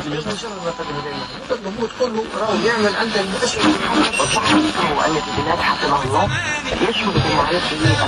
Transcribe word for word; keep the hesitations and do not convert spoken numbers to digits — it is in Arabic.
من شر ما قدم الينا النبوت كله راه يعمل عند المستشفى. والصحة المؤلف البلاد حفظه الله يشمل بمعرفته